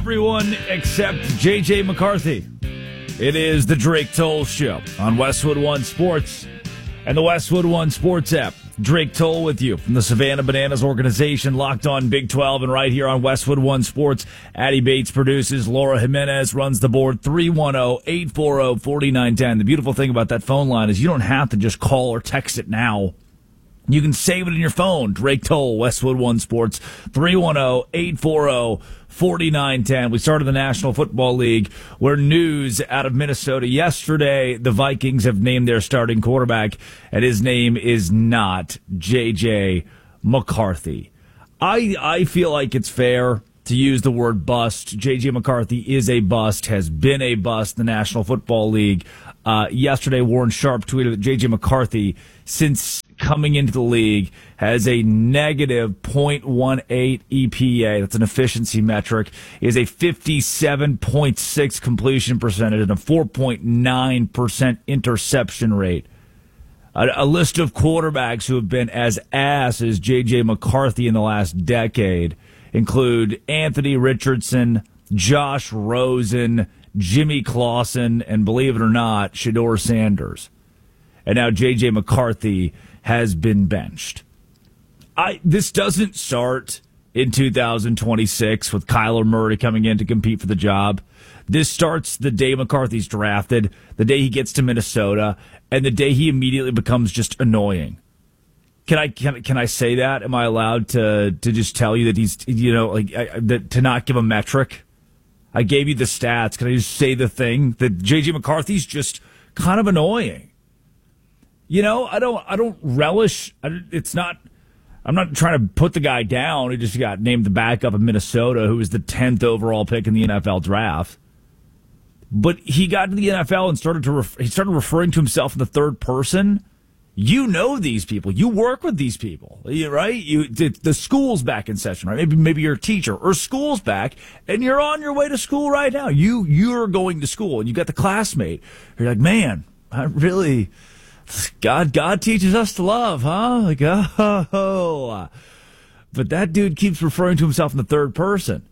Everyone except JJ McCarthy. It is the Drake Toll Show on Westwood One Sports and the Westwood One Sports app. Drake Toll with you from the Savannah Bananas organization, Locked On Big 12, and right here on Westwood One Sports. Addie Bates produces. Laura Jimenez runs the board. 310-840-4910. The beautiful thing about that phone line is you don't have to just call or text it now. You can save it in your phone. Drake Toll, Westwood One Sports, 310-840-4910. We started the National Football League, where news out of Minnesota yesterday, the Vikings have named their starting quarterback, and his name is not J.J. McCarthy. I feel like it's fair to use the word bust. J.J. McCarthy is a bust, has been a bust in the National Football League. Yesterday, Warren Sharp tweeted that J.J. McCarthy, since coming into the league, has a negative .18 EPA. That's an efficiency metric. Is a 57.6 completion percentage and a 4.9% interception rate. A list of quarterbacks who have been as ass as J.J. McCarthy in the last decade include Anthony Richardson, Josh Rosen, Jimmy Clausen, and believe it or not, Shedeur Sanders. And now J.J. McCarthy has been benched. This doesn't start in 2026 with Kyler Murray coming in to compete for the job. This starts the day McCarthy's drafted, the day he gets to Minnesota, and the day he immediately becomes just annoying. Can I say that? Am I allowed to just tell you that he's, to not give a metric? I gave you the stats. Can I just say the thing that J.J. McCarthy's just kind of annoying? I don't relish. I'm not trying to put the guy down. He just got named the backup of Minnesota, who was the 10th overall pick in the NFL draft. But he got to the NFL and started referring to himself in the third person. You know these people. You work with these people, right? The school's back in session, right? Maybe you're a teacher or school's back, and you're on your way to school right now. You're going to school, and you got the classmate. You're like, man, I really. God teaches us to love, huh? Like, oh. But that dude keeps referring to himself in the third person.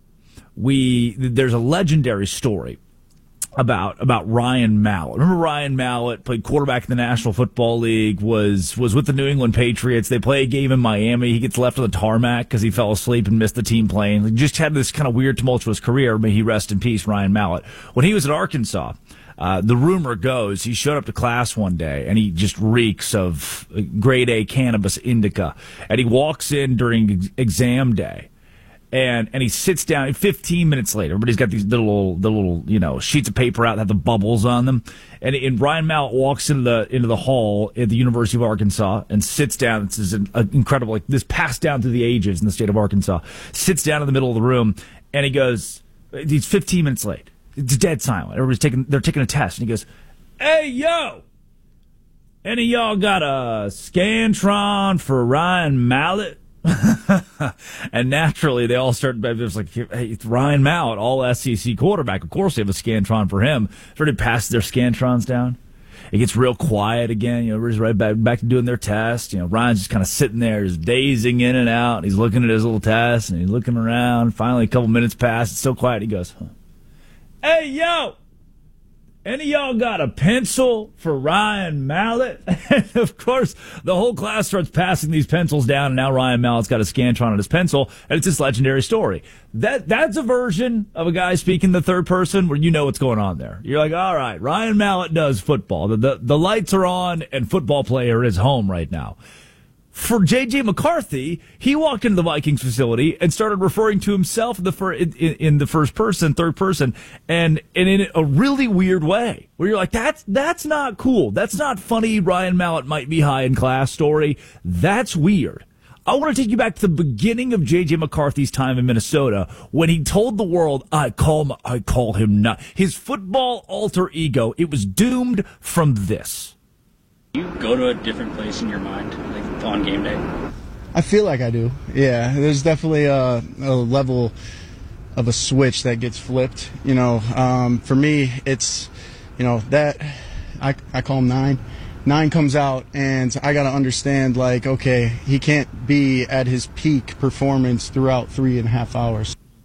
There's a legendary story about Ryan Mallett. Remember Ryan Mallett played quarterback in the National Football League, was with the New England Patriots. They play a game in Miami. He gets left on the tarmac because he fell asleep and missed the team plane. He just had this kind of weird, tumultuous career. May he rest in peace, Ryan Mallett. When he was at Arkansas, the rumor goes he showed up to class one day and he just reeks of grade A cannabis indica. And he walks in during exam day and he sits down 15 minutes later. Everybody's got these little sheets of paper out that have the bubbles on them. And Ryan Mallett walks into the hall at the University of Arkansas and sits down. This is incredible, this passed down through the ages in the state of Arkansas. Sits down in the middle of the room and he goes, he's 15 minutes late. It's dead silent. They're taking a test, and he goes, "Hey, yo, any of y'all got a Scantron for Ryan Mallett?" And naturally, they all start. It's like, hey, it's Ryan Mallett, all SEC quarterback. Of course, they have a Scantron for him. Everybody passes their Scantrons down. It gets real quiet again. Everybody's right back to doing their test. Ryan's just kind of sitting there, just dazing in and out. And he's looking at his little test, and he's looking around. Finally, a couple minutes pass. It's so quiet. He goes, "Hey, yo, any of y'all got a pencil for Ryan Mallett?" And of course, the whole class starts passing these pencils down, and now Ryan Mallett's got a Scantron on his pencil, and it's this legendary story. That's a version of a guy speaking the third person where you know what's going on there. You're like, all right, Ryan Mallett does football. The lights are on, and football player is home right now. For J.J. McCarthy, he walked into the Vikings facility and started referring to himself in the first person, third person, and in a really weird way, where you're like, that's not cool. That's not funny. Ryan Mallett might be high in class story. That's weird. I want to take you back to the beginning of J.J. McCarthy's time in Minnesota when he told the world, I call him not. His football alter ego, it was doomed from this. You go to a different place in your mind, like on game day? I feel like I do. Yeah, there's definitely a level of a switch that gets flipped. For me, it's, that I call him 9. 9 comes out, and I got to understand, okay, he can't be at his peak performance throughout 3.5 hours.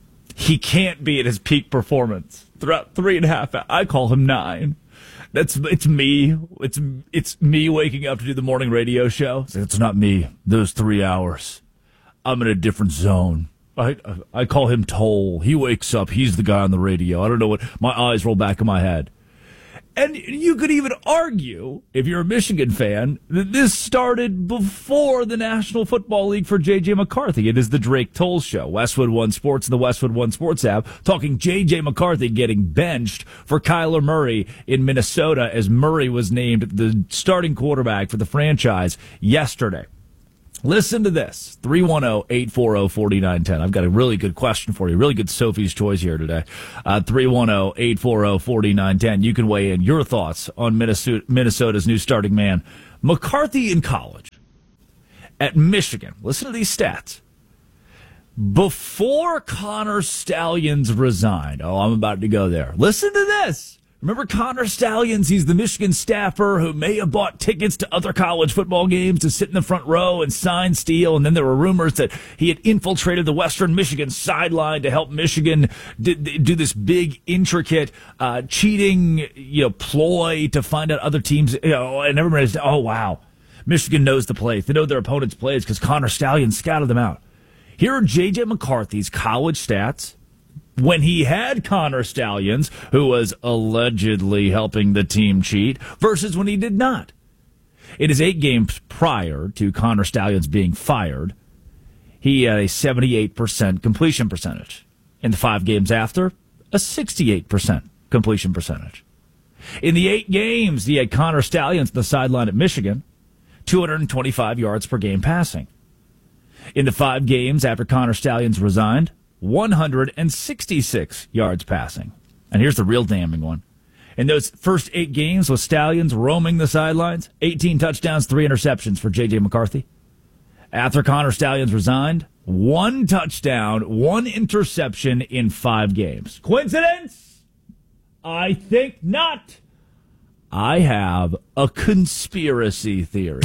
he can't be at his peak performance throughout 3.5 hours. I call him 9. It's me. It's me waking up to do the morning radio show. It's not me. Those 3 hours. I'm in a different zone. I call him Toll. He wakes up. He's the guy on the radio. I don't know what. My eyes roll back in my head. And you could even argue, if you're a Michigan fan, that this started before the National Football League for J.J. McCarthy. It is the Drake Toll Show. Westwood One Sports and the Westwood One Sports app talking J.J. McCarthy getting benched for Kyler Murray in Minnesota as Murray was named the starting quarterback for the franchise yesterday. Listen to this, 310-840-4910. I've got a really good question for you, really good Sophie's Choice here today. 310-840-4910. You can weigh in your thoughts on Minnesota's new starting man. McCarthy in college at Michigan. Listen to these stats. Before Connor Stalions resigned, I'm about to go there. Listen to this. Remember Connor Stalions? He's the Michigan staffer who may have bought tickets to other college football games to sit in the front row and sign steal. And then there were rumors that he had infiltrated the Western Michigan sideline to help Michigan do this big, intricate cheating, ploy to find out other teams. And everybody's, oh wow, Michigan knows the plays. They know their opponent's plays because Connor Stalions scouted them out. Here are J.J. McCarthy's college stats when he had Connor Stalions, who was allegedly helping the team cheat, versus when he did not. In his 8 games prior to Connor Stalions being fired, he had a 78% completion percentage. In the 5 games after, a 68% completion percentage. In the 8 games he had Connor Stalions on the sideline at Michigan, 225 yards per game passing. In the 5 games after Connor Stalions resigned, 166 yards passing. And here's the real damning one. In those first 8 games with Stalions roaming the sidelines, 18 touchdowns, 3 interceptions for J.J. McCarthy. After Connor Stalions resigned, 1 touchdown, 1 interception in 5 games. Coincidence? I think not. I have a conspiracy theory.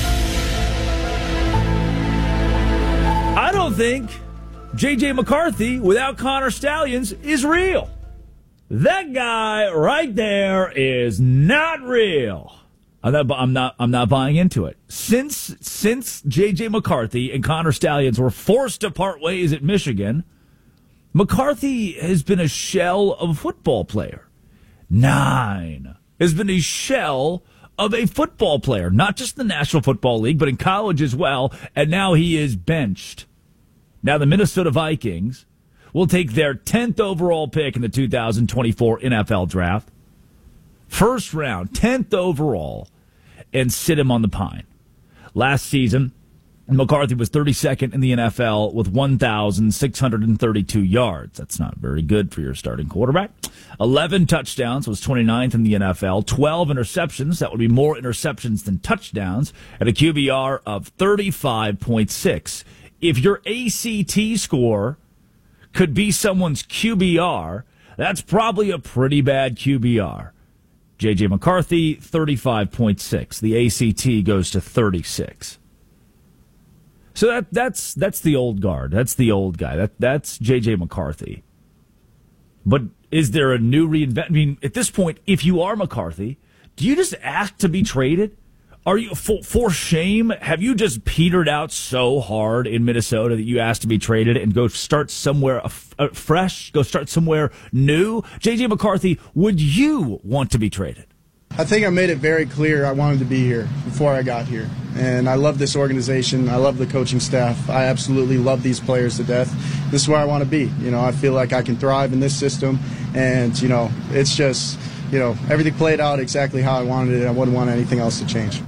I don't think J.J. McCarthy, without Connor Stalions, is real. That guy right there is not real. I'm not buying into it. Since J.J. McCarthy and Connor Stalions were forced to part ways at Michigan, McCarthy has been a shell of a football player. 9 has been a shell of a football player, not just in the National Football League, but in college as well, and now he is benched. Now, the Minnesota Vikings will take their 10th overall pick in the 2024 NFL Draft. First round, 10th overall, and sit him on the pine. Last season, McCarthy was 32nd in the NFL with 1,632 yards. That's not very good for your starting quarterback. 11 touchdowns, was 29th in the NFL. 12 interceptions, that would be more interceptions than touchdowns, at a QBR of 35.6. If your ACT score could be someone's QBR, that's probably a pretty bad QBR. J.J. McCarthy, 35.6. The ACT goes to 36. So that's the old guard. That's the old guy. That's J.J. McCarthy. But is there a new reinvent? I mean, at this point, if you are McCarthy, do you just ask to be traded? Are you, for shame, have you just petered out so hard in Minnesota that you asked to be traded and go start somewhere fresh, go start somewhere new? J.J. McCarthy, would you want to be traded? I think I made it very clear I wanted to be here before I got here. And I love this organization. I love the coaching staff. I absolutely love these players to death. This is where I want to be. I feel like I can thrive in this system. And, it's just, everything played out exactly how I wanted it. I wouldn't want anything else to change.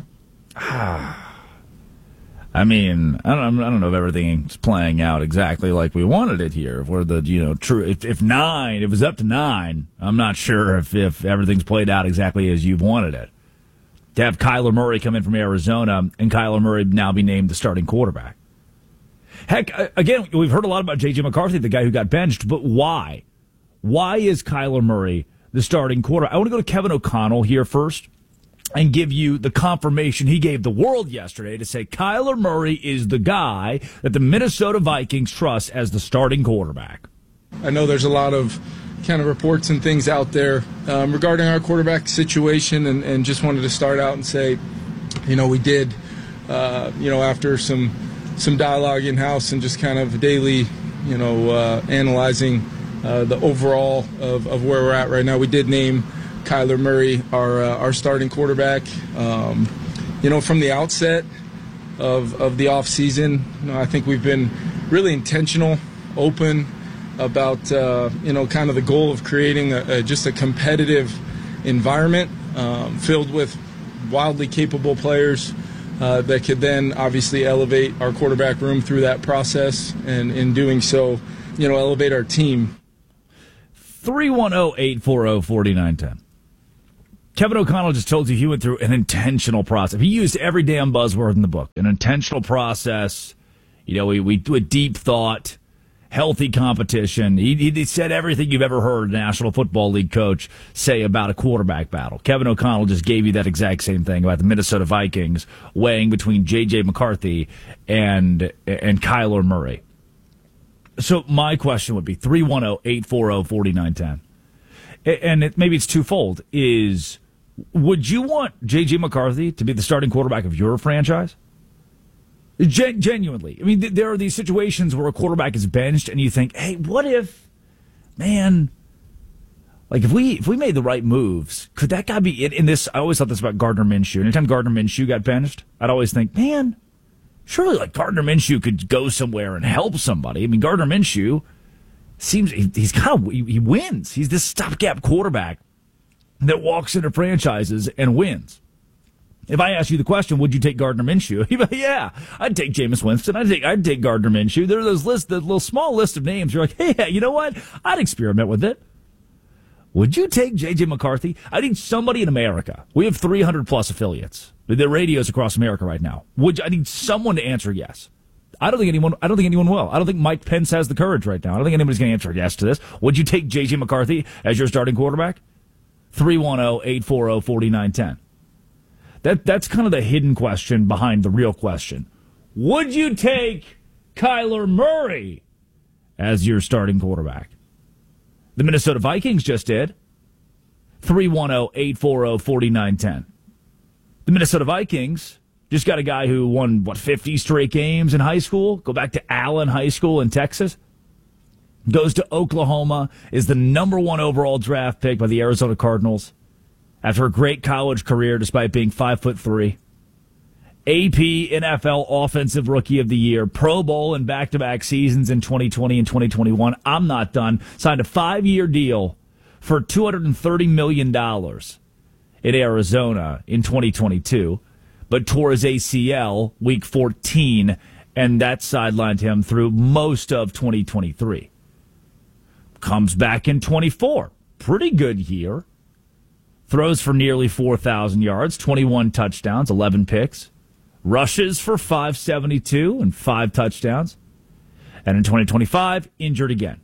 I mean, I don't know if everything's playing out exactly like we wanted it here. Where the true, if it was up to 9, I'm not sure if everything's played out exactly as you've wanted it. To have Kyler Murray come in from Arizona and Kyler Murray now be named the starting quarterback. Heck, again, we've heard a lot about J.J. McCarthy, the guy who got benched, but why? Why is Kyler Murray the starting quarterback? I want to go to Kevin O'Connell here first and give you the confirmation he gave the world yesterday to say Kyler Murray is the guy that the Minnesota Vikings trust as the starting quarterback. I know there's a lot of kind of reports and things out there regarding our quarterback situation, and just wanted to start out and say, we did, after some dialogue in-house and just kind of daily, analyzing the overall of where we're at right now, we did name Kyler Murray our starting quarterback. From the outset of the offseason, I think we've been really intentional, open about, kind of the goal of creating just a competitive environment filled with wildly capable players that could then obviously elevate our quarterback room through that process, and in doing so, elevate our team. 310-840-4910. Kevin O'Connell just told you he went through an intentional process. He used every damn buzzword in the book. An intentional process. We do a deep thought, healthy competition. He said everything you've ever heard a National Football League coach say about a quarterback battle. Kevin O'Connell just gave you that exact same thing about the Minnesota Vikings weighing between J.J. McCarthy and Kyler Murray. So my question would be 310-840-4910. And maybe it's twofold. Would you want J.J. McCarthy to be the starting quarterback of your franchise? Genuinely. I mean, there are these situations where a quarterback is benched and you think, hey, what if, man, like if we made the right moves, could that guy be in this? I always thought this about Gardner Minshew. Anytime Gardner Minshew got benched, I'd always think, man, surely like Gardner Minshew could go somewhere and help somebody. I mean, Gardner Minshew seems he wins. He's this stopgap quarterback that walks into franchises and wins. If I ask you the question, would you take Gardner Minshew? You'd be like, yeah, I'd take Jameis Winston. I'd take Gardner Minshew. There are those lists, the little small list of names. You're like, hey, you know what? I'd experiment with it. Would you take J.J. McCarthy? I need somebody in America. We have 300 plus affiliates. There are radios across America right now. I need someone to answer yes. I don't think anyone will. I don't think Mike Pence has the courage right now. I don't think anybody's going to answer yes to this. Would you take J.J. McCarthy as your starting quarterback? 310-840-4910. That's kind of the hidden question behind the real question. Would you take Kyler Murray as your starting quarterback? The Minnesota Vikings just did. 310-840-4910. The Minnesota Vikings just got a guy who won, 50 straight games in high school? Go back to Allen High School in Texas. Goes to Oklahoma, is the number 1 overall draft pick by the Arizona Cardinals after a great college career despite being 5'3". AP NFL Offensive Rookie of the Year, Pro Bowl in back-to-back seasons in 2020 and 2021. I'm not done. Signed a 5-year deal for $230 million in Arizona in 2022, but tore his ACL week 14, and that sidelined him through most of 2023. Comes back in 24. Pretty good year. Throws for nearly 4,000 yards, 21 touchdowns, 11 picks. Rushes for 572 and 5 touchdowns. And in 2025, injured again.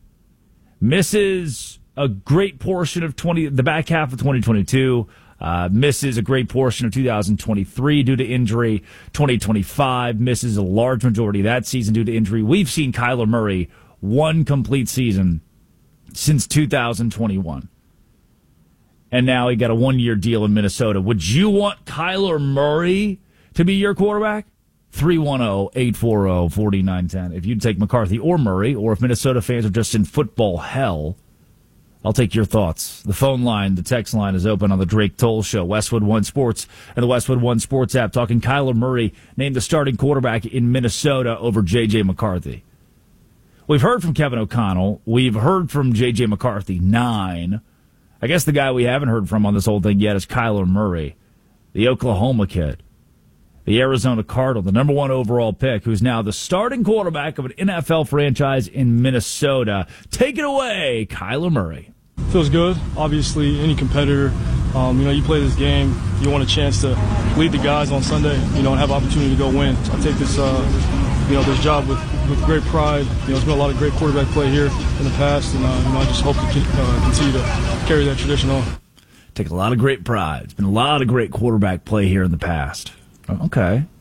Misses a great portion of the back half of 2022. Misses a great portion of 2023 due to injury. 2025 misses a large majority of that season due to injury. We've seen Kyler Murray one complete season since 2021. And now he got a 1-year deal in Minnesota. Would you want Kyler Murray to be your quarterback? 310-840-4910. If you'd take McCarthy or Murray, or if Minnesota fans are just in football hell, I'll take your thoughts. The phone line, the text line is open on the Drake Toll Show, Westwood One Sports, and the Westwood One Sports app, talking Kyler Murray named the starting quarterback in Minnesota over J.J. McCarthy. We've heard from Kevin O'Connell. We've heard from J.J. McCarthy, 9. I guess the guy we haven't heard from on this whole thing yet is Kyler Murray, the Oklahoma kid, the Arizona Cardinal, the number 1 overall pick, who's now the starting quarterback of an NFL franchise in Minnesota. Take it away, Kyler Murray. Feels good. Obviously, any competitor, you play this game, you want a chance to lead the guys on Sunday, and have opportunity to go win. So I take this, this job with great pride. There's been a lot of great quarterback play here in the past, and I just hope to continue to carry that tradition on. Take a lot of great pride. It's been a lot of great quarterback play here in the past. Okay.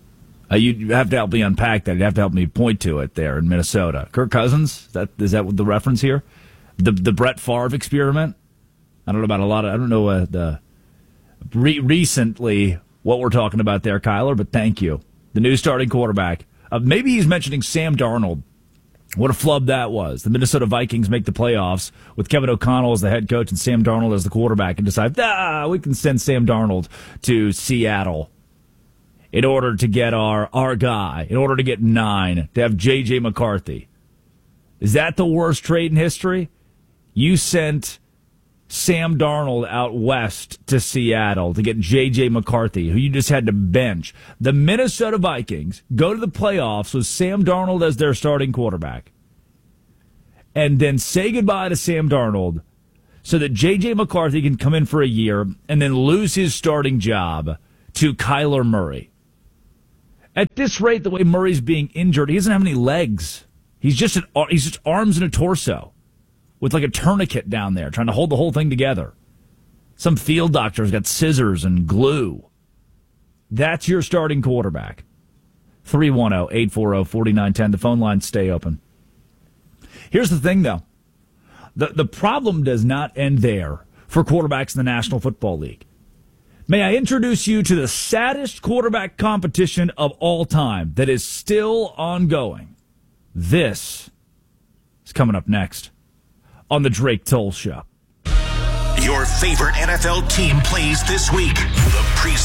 You have to help me unpack that. You have to help me point to it there in Minnesota. Kirk Cousins? Is that the reference here? The Brett Favre experiment? I don't know about I don't know recently what we're talking about there, Kyler, but thank you. The new starting quarterback. Maybe he's mentioning Sam Darnold. What a flub that was. The Minnesota Vikings make the playoffs with Kevin O'Connell as the head coach and Sam Darnold as the quarterback and decide, we can send Sam Darnold to Seattle in order to get our guy, in order to get 9, to have J.J. McCarthy. Is that the worst trade in history? You sent Sam Darnold out west to Seattle to get J.J. McCarthy, who you just had to bench. The Minnesota Vikings go to the playoffs with Sam Darnold as their starting quarterback and then say goodbye to Sam Darnold so that J.J. McCarthy can come in for a year and then lose his starting job to Kyler Murray. At this rate, the way Murray's being injured, he doesn't have any legs. He's just arms and a torso with like a tourniquet down there trying to hold the whole thing together. Some field doctor's got scissors and glue. That's your starting quarterback. 310-840-4910. The phone lines stay open. Here's the thing, though. The problem does not end there for quarterbacks in the National Football League. May I introduce you to the saddest quarterback competition of all time that is still ongoing? This is coming up next on the Drake Toll Show. Your favorite NFL team plays this week. The